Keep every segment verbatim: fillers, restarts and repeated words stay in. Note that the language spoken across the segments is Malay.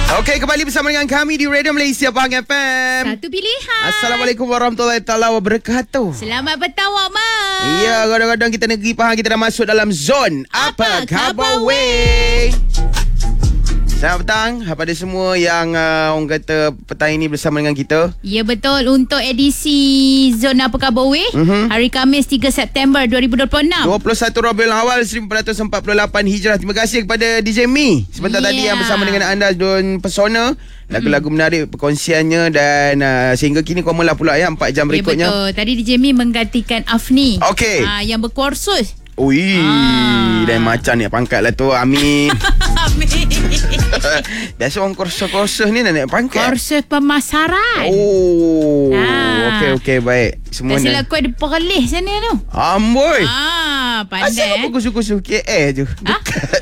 Okey, kembali bersama dengan kami di Radio Malaysia Pahang F M. Satu pilihan. Assalamualaikum warahmatullahi taala wabarakatuh. Selamat petang, Wak Mak. Ya, kadang-kadang kita negeri Pahang, kita dah masuk dalam zon Apa, Apa Khabar Khabar Weh. Selamat petang kepada semua yang uh, orang kata petang ini bersama dengan kita. Ya, betul. Untuk edisi Zon Apa Khabar Weh, Mhm. hari Khamis tiga September dua ribu dua puluh enam. dua puluh satu Rabiul Awal seribu empat ratus empat puluh lapan Hijrah. Terima kasih kepada D J Mi sebentar Yeah. tadi yang bersama dengan anda Don Pesona. Lagu-lagu menarik perkongsiannya dan uh, sehingga kini komolah pula ya empat jam Ya, berikutnya. betul. Tadi D J Mi menggantikan Afni. Okey. Ah, yang berkursus. Ui, Ah. dan macam ni pangkat lah tu Amin. Amin. Biasa orang kursus-kursus ni nak naik pangkat. Kursus pemasaran. Oh, Ah. okey okey baik. Semua Tak ni. silap kau ada perlih sana tu. Amboi. Ah, Asal pandai. apa kursus-kursus K L je? Dekat.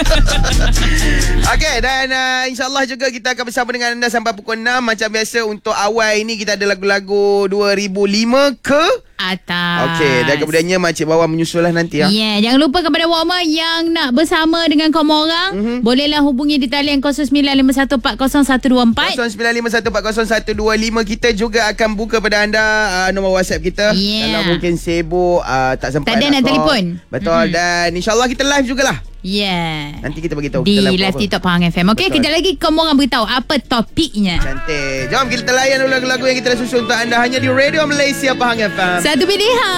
Okey, dan uh, insyaAllah juga kita akan bersama dengan anda sampai pukul enam. Macam biasa untuk awal ini kita ada lagu-lagu dua ribu lima ke Atas. Okey, dan kemudiannya Makcik Bawa menyusul lah nanti ya. Ya, yeah, jangan lupa kepada Wak Mak yang nak bersama dengan kamu orang, Mhm. bolehlah hubungi di talian kosong sembilan lima satu empat kosong satu dua empat. kosong sembilan lima satu empat kosong satu dua lima. Kita juga akan buka pada anda uh, nombor WhatsApp kita. Yeah. Kalau mungkin sibuk uh, tak sempat Tak ada nak call. telefon. Betul. Mhm. Dan insyaAllah kita live jugalah. Ya. Yeah. Nanti kita beritahu Di kita live apa. TikTok Pahang F M. Okey, Betul. kejap lagi kamu orang beritahu apa topiknya. Cantik. Jom kita layan dulu lagu-lagu yang kita dah susun untuk anda hanya di Radio Malaysia Pahang F M. Satu pilihan.